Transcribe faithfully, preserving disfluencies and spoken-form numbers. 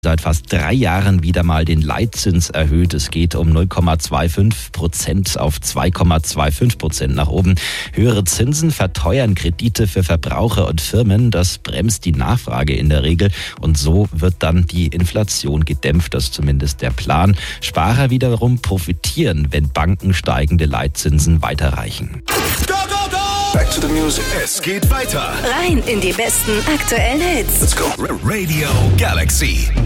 Seit fast drei Jahren wieder mal den Leitzins erhöht. Es geht um null Komma fünfundzwanzig Prozent auf zwei Komma fünfundzwanzig Prozent nach oben. Höhere Zinsen verteuern Kredite für Verbraucher und Firmen. Das bremst die Nachfrage in der Regel. Und so wird dann die Inflation gedämpft. Das ist zumindest der Plan. Sparer wiederum profitieren, wenn Banken steigende Leitzinsen weiterreichen. Go, go, go! Back to the music. Es geht weiter. Rein in die besten aktuellen Hits. Let's go. Radio Galaxy.